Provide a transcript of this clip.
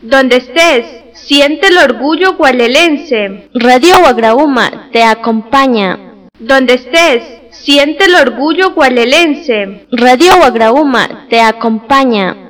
Donde estés, siente el orgullo gualelense. Radio Guagrauma te acompaña. Donde estés, siente el orgullo gualelense. Radio Guagrauma te acompaña.